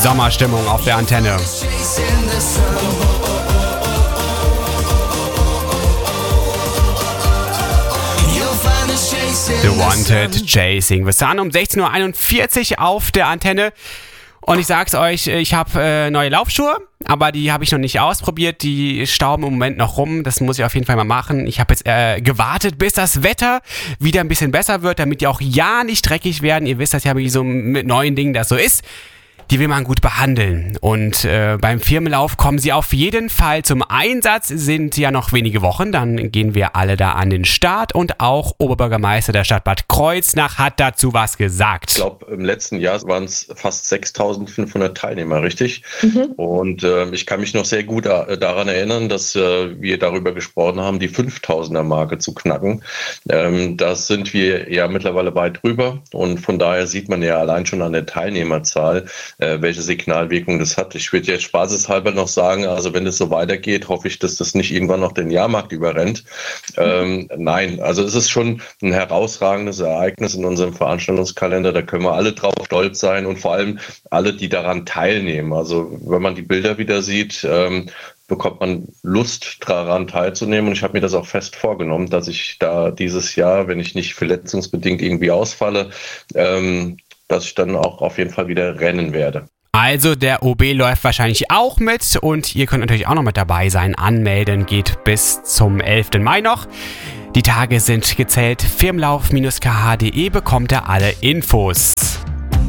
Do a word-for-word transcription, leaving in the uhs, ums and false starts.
Sommerstimmung auf der Antenne. The Wanted Chasing. Wir sind um sechzehn Uhr einundvierzig auf der Antenne. Und ich sag's euch, ich habe äh, neue Laufschuhe, aber die habe ich noch nicht ausprobiert. Die stauben im Moment noch rum. Das muss ich auf jeden Fall mal machen. Ich habe jetzt äh, gewartet, bis das Wetter wieder ein bisschen besser wird, damit die auch ja nicht dreckig werden. Ihr wisst das ja, wie so mit neuen Dingen das so ist. Die will man gut behandeln. Und äh, beim Firmenlauf kommen sie auf jeden Fall zum Einsatz. Sind ja noch wenige Wochen, dann gehen wir alle da an den Start. Und auch Oberbürgermeister der Stadt Bad Kreuznach hat dazu was gesagt. Ich glaube, im letzten Jahr waren es fast sechstausendfünfhundert Teilnehmer, richtig? Mhm. Und äh, ich kann mich noch sehr gut da, daran erinnern, dass äh, wir darüber gesprochen haben, die fünftausender-Marke zu knacken. Ähm, da sind wir ja mittlerweile weit drüber. Und von daher sieht man ja allein schon an der Teilnehmerzahl, Äh, welche Signalwirkung das hat. Ich würde jetzt spaßeshalber noch sagen, also wenn es so weitergeht, hoffe ich, dass das nicht irgendwann noch den Jahrmarkt überrennt. Ähm, nein, also es ist schon ein herausragendes Ereignis in unserem Veranstaltungskalender. Da können wir alle drauf stolz sein und vor allem alle, die daran teilnehmen. Also wenn man die Bilder wieder sieht, ähm, bekommt man Lust daran teilzunehmen. Und ich habe mir das auch fest vorgenommen, dass ich da dieses Jahr, wenn ich nicht verletzungsbedingt irgendwie ausfalle, ähm, dass ich dann auch auf jeden Fall wieder rennen werde. Also der O B läuft wahrscheinlich auch mit und ihr könnt natürlich auch noch mit dabei sein. Anmelden geht bis zum elften Mai noch. Die Tage sind gezählt. firmenlauf Bindestrich k h punkt d e bekommt ihr alle Infos.